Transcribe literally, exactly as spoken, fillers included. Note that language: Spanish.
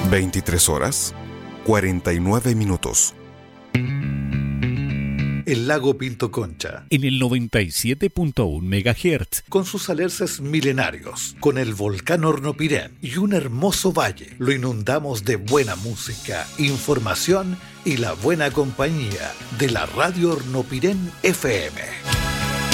veintitrés horas, cuarenta y nueve minutos. El lago Pinto Concha, en el noventa y siete punto uno megahertz, con sus alerces milenarios, con el volcán Hornopirén y un hermoso valle, lo inundamos de buena música, información y la buena compañía de la Radio Hornopirén F M.